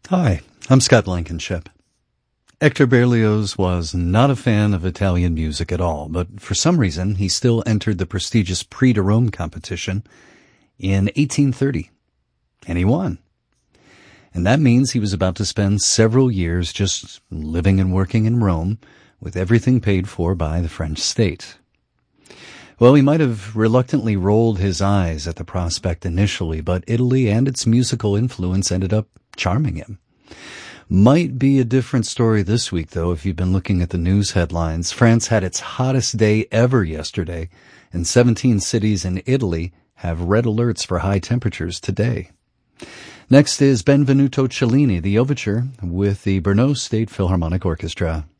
Hi, I'm Scott Blankenship. Hector Berlioz was not a fan of Italian music at all, but for some reason he still entered the prestigious Prix de Rome competition in 1830, and he won. And that means he was about to spend several years just living and working in Rome, with everything paid for by the French state. Well, he might have reluctantly rolled his eyes at the prospect initially, but Italy and its musical influence ended up charming him. Might be a different story this week, though, if you've been looking at the news headlines. France had its hottest day ever yesterday, and 17 cities in Italy have red alerts for high temperatures today. Next is Benvenuto Cellini, the overture with the Brno State Philharmonic Orchestra.